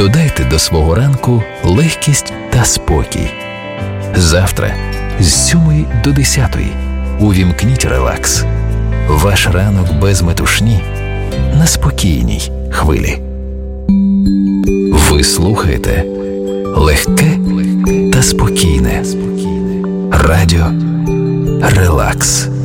Додайте до свого ранку легкість та спокій. Завтра з 7 до 10 увімкніть релакс. Ваш ранок без метушні на спокійній хвилі. Ви слухаєте легке та спокійне радіо Релакс.